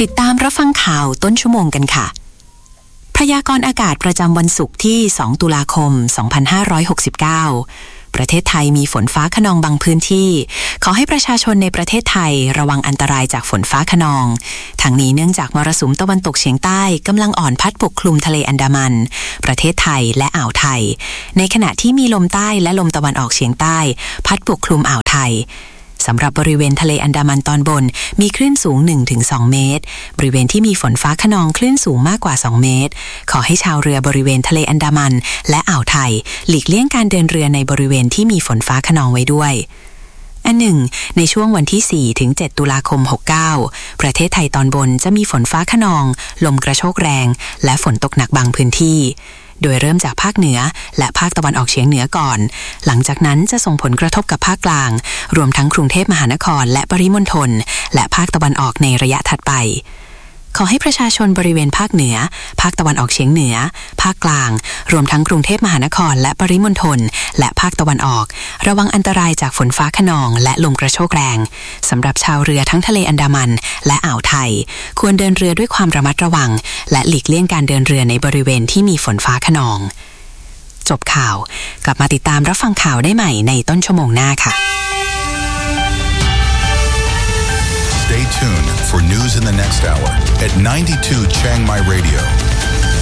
ติดตามรับฟังข่าวต้นชั่วโมงกันค่ะพยากรณ์อากาศประจำวันศุกร์ที่2ตุลาคม2569ประเทศไทยมีฝนฟ้าคะนองบางพื้นที่ขอให้ประชาชนในประเทศไทยระวังอันตรายจากฝนฟ้าคะนองทั้งนี้เนื่องจากมรสุมตะวันตกเฉียงใต้กำลังอ่อนพัดปกคลุมทะเลอันดามันประเทศไทยและอ่าวไทยในขณะที่มีลมใต้และลมตะวันออกเฉียงใต้พัดปกคลุมอ่าวไทยสำหรับบริเวณทะเลอันดามันตอนบนมีคลื่นสูง 1-2 เมตรบริเวณที่มีฝนฟ้าคะนองคลื่นสูงมากกว่า2เมตรขอให้ชาวเรือบริเวณทะเลอันดามันและอ่าวไทยหลีกเลี่ยงการเดินเรือในบริเวณที่มีฝนฟ้าคะนองไว้ด้วยอันหนึ่งในช่วงวันที่4ถึง7ตุลาคม69ประเทศไทยตอนบนจะมีฝนฟ้าคะนองลมกระโชกแรงและฝนตกหนักบางพื้นที่โดยเริ่มจากภาคเหนือและภาคตะวันออกเฉียงเหนือก่อนหลังจากนั้นจะส่งผลกระทบกับภาคกลางรวมทั้งกรุงเทพมหานครและปริมณฑลและภาคตะวันออกในระยะถัดไปขอให้ประชาชนบริเวณภาคเหนือภาคตะวันออกเฉียงเหนือภาคกลางรวมทั้งกรุงเทพมหานครและปริมณฑลและภาคตะวันออกระวังอันตรายจากฝนฟ้าคะนองและลมกระโชกแรงสำหรับชาวเรือทั้งทะเลอันดามันและอ่าวไทยควรเดินเรือด้วยความระมัดระวังและหลีกเลี่ยงการเดินเรือในบริเวณที่มีฝนฟ้าคะนองจบข่าวกลับมาติดตามรับฟังข่าวได้ใหม่ในต้นชั่วโมงหน้าค่ะ Stay tuned for news in the next hour at 92 Chiang Mai Radio.